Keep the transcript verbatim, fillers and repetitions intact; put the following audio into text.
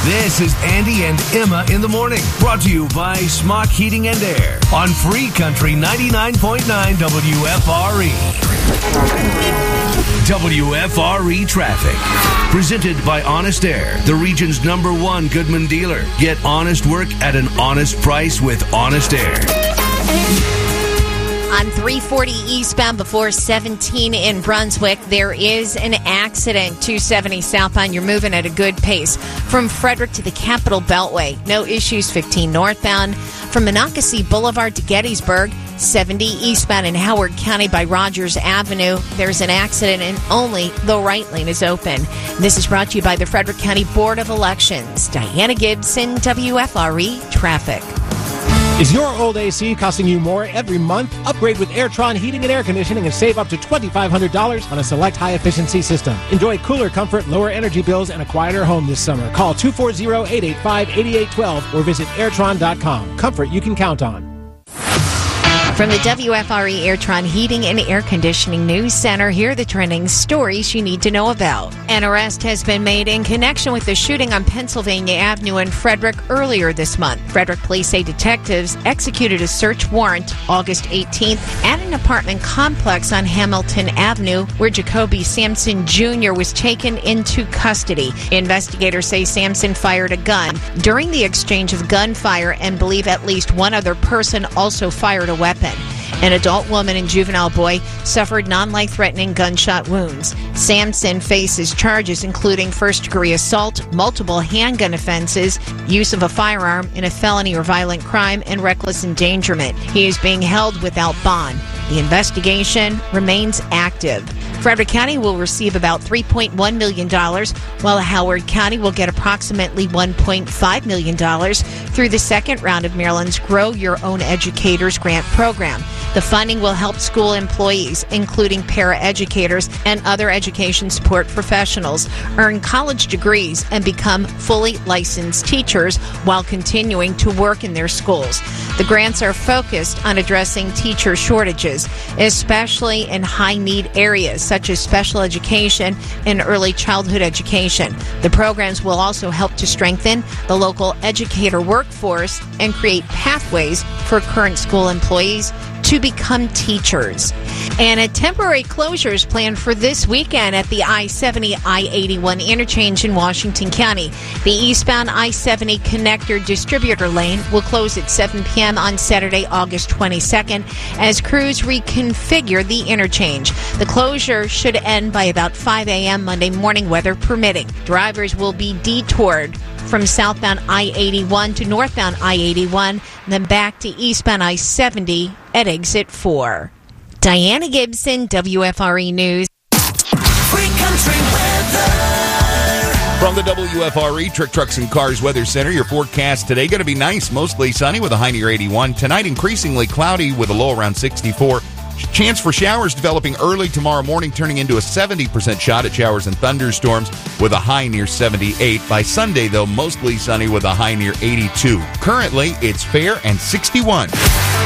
This is Andy and Emma in the morning, brought to you by Smock Heating and Air on Free Country ninety-nine point nine W F R E. W F R E traffic. Presented by Honest Air, the region's number one Goodman dealer. Get honest work at an honest price with Honest Air. On three forty eastbound before seventeen in Brunswick, there is an accident. two seventy southbound, you're moving at a good pace. From Frederick to the Capitol Beltway, no issues. fifteen northbound. From Monocacy Boulevard to Gettysburg, seventy eastbound in Howard County by Rogers Avenue, there's an accident and only the right lane is open. This is brought to you by the Frederick County Board of Elections. Diana Gibson, W F R E Traffic. Is your old A C costing you more every month? Upgrade with Airtron Heating and Air Conditioning and save up to twenty-five hundred dollars on a select high-efficiency system. Enjoy cooler comfort, lower energy bills, and a quieter home this summer. Call two four zero, eight eight five, eight eight one two or visit airtron dot com. Comfort you can count on. From the W F R E Airtron Heating and Air Conditioning News Center, here are the trending stories you need to know about. An arrest has been made in connection with the shooting on Pennsylvania Avenue in Frederick earlier this month. Frederick police say detectives executed a search warrant August eighteenth at an apartment complex on Hamilton Avenue where Jacoby Sampson Junior was taken into custody. Investigators say Sampson fired a gun. During the exchange of gunfire and believe at least one other person also fired a weapon. An adult woman and juvenile boy suffered non-life-threatening gunshot wounds. Sampson faces charges including first-degree assault, multiple handgun offenses, use of a firearm in a felony or violent crime, and reckless endangerment. He is being held without bond. The investigation remains active. Frederick County will receive about three point one million dollars, while Howard County will get approximately one point five million dollars through the second round of Maryland's Grow Your Own Educators Grant Program. The funding will help school employees, including paraeducators and other education support professionals, earn college degrees and become fully licensed teachers while continuing to work in their schools. The grants are focused on addressing teacher shortages, especially in high-need areas such as special education and early childhood education. The programs will also help to strengthen the local educator workforce and create pathways for current school employees to become teachers. And a temporary closure is planned for this weekend at the I seventy I eighty-one interchange in Washington County. The eastbound I seventy connector distributor lane will close at seven p.m. on Saturday, August twenty-second, as crews reconfigure the interchange. The closure should end by about five a.m. Monday morning, weather permitting. Drivers will be detoured from southbound I eighty-one to northbound I eighty-one, then back to eastbound I seventy at exit four. Diana Gibson, W F R E News. Free Country weather. From the W F R E Trick Trucks and Cars Weather Center, your forecast today going to be nice, mostly sunny with a high near eighty-one. Tonight, increasingly cloudy with a low around sixty-four. Chance for showers developing early tomorrow morning, turning into a seventy percent shot at showers and thunderstorms with a high near seventy-eight. By Sunday, though, mostly sunny with a high near eighty-two. Currently, it's fair and sixty-one.